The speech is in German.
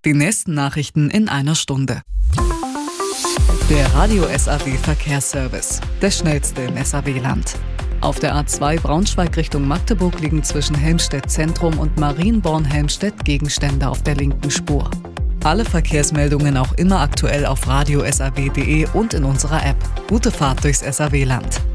Die nächsten Nachrichten in einer Stunde. Der Radio SAW Verkehrsservice, der schnellste im SAW-Land. Auf der A2 Braunschweig Richtung Magdeburg liegen zwischen Helmstedt Zentrum und Marienborn-Helmstedt Gegenstände auf der linken Spur. Alle Verkehrsmeldungen auch immer aktuell auf radiosaw.de und in unserer App. Gute Fahrt durchs SAW-Land.